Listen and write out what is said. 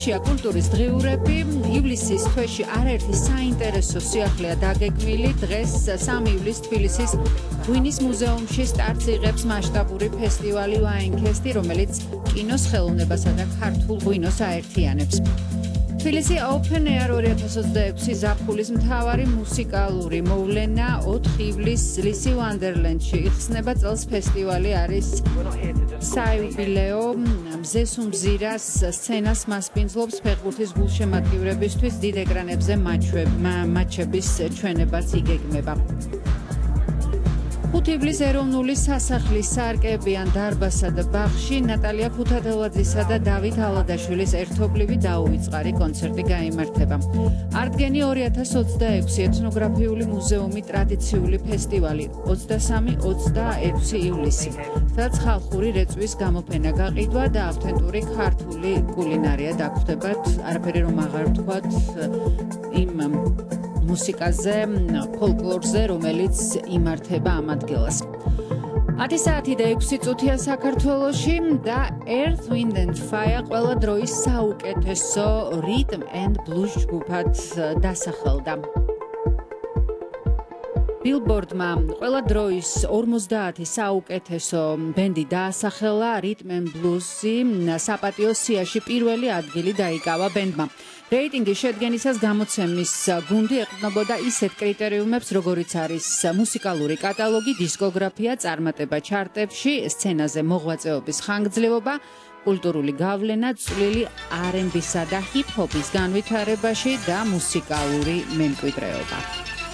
კულტურის დღიურები ივლისის თვეში არაერთი საინტერესო სიახლეა დაგეგმილი. დღეს 3 ივლისს თბილისის ღვინის მუზეუმში სტარტს იღებს მასშტაბური ფესტივალი ვაინქესტი, რომელიც კინოს ხელოვნებასა და ქართულ ღვინოს აერთიანებს. თბილისი Open Air 2026 ზაფხულის მთავარი მუსიკალური მოვლენა 4 ივლისს ლისი ვანდერლენდში იხსნება. წელს ფესტივალი არის საიუბილეო მზესუმზირას სცენას მასპინძლობს ფეხბურთის გულშემატკივრებისთვის დიდ ეკრანებზე მატჩების ჩვენებაც იგეგმება. 5 ივლისს ეროვნული სასახლის სარკებიან დარბაზსა და ბაღში ნატალია ქუთათელაძისა და დავით ალადაშვილის ერთობლივი დაუვიწყარი კონცერტი გაიმართება. არტგენი 2026 ეთნოგრაფიული მუზეუმი ტრადიციული ფესტივალი 23-26 ივლისი, სადაც ხალხური რეწვის გამოფენა გაყიდვა და ავთენტური ქართული კულინარია დაგხვდებათ. არაფერი რომ აღარ ვთქვათ იმ მუსიკაზე, ფოლკლორზე, რომელიც იმართება ამ ადგილას. 10 საათი და 6 წუთია საქართველოში და Earth, Wind and Fire ყველა დროის საუკეთესო rhythm and blues ჯგუფად დასახელდა. Billboard-მა ყველა დროის 50 საუკეთესო ბენდი დაასახელა. Rhythm and Blues-ი საპატიო სიაში პირველი ადგილი დაიკავა ბენდმა. რეიტინგის შედგენისას გამოცემის გუნდი ეყრდნობოდა ისეთ კრიტერიუმებს, როგორიც არის მუსიკალური კატალოგი, დისკოგრაფია, წარმატება ჩარტებში, სცენაზე მოღვაწეობის ხანგრძლივობა, კულტურული გავლენა, წვლილი R&B-სა და ჰიპ-ჰოპის განვითარებაში და მუსიკალური მემკვიდრეობა.